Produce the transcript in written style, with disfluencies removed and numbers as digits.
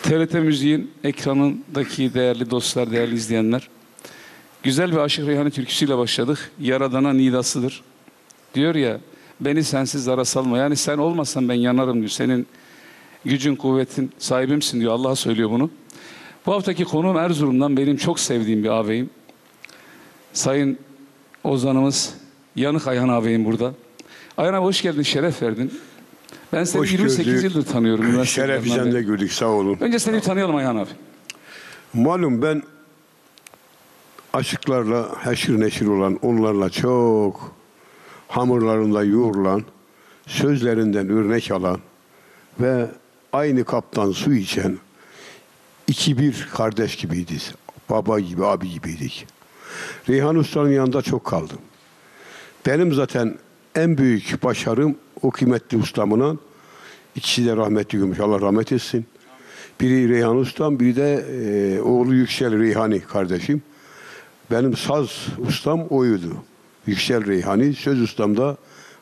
TRT Müziğin ekranındaki değerli dostlar, değerli izleyenler, güzel bir Aşık Reyhan'ı türküsüyle başladık. Yaradana nidasıdır. Diyor ya, beni sensiz zara salma. Yani sen olmasan ben yanarım diyor. Senin gücün, kuvvetin sahibimsin diyor. Allah söylüyor bunu. Bu haftaki konuğum Erzurum'dan benim çok sevdiğim bir ağabeyim. Sayın Ozanımız Yanık Ayhan ağabeyim burada. Ayhan abi hoş geldin, şeref verdin. Ben seni Hoş 28 gördük. yıldır tanıyorum. Şeref bizden de gördük, sağ olun. Önce seni bir tanıyalım Ayhan abi. Malum ben aşıklarla haşır neşir olan, onlarla çok hamurlarında yoğrulan, sözlerinden örnek alan ve aynı kaptan su içen bir kardeş gibiydik. Baba gibi, abi gibiydik. Reyhan Usta'nın yanında çok kaldım. Benim zaten en büyük başarım o kıymetli ustamla, ikisi de rahmetli gülmüş, Allah rahmet etsin. Biri Reyhan Ustam, biri de oğlu Yüksel Reyhani kardeşim. Benim saz ustam oydu. Yüksel Reyhani, söz ustam da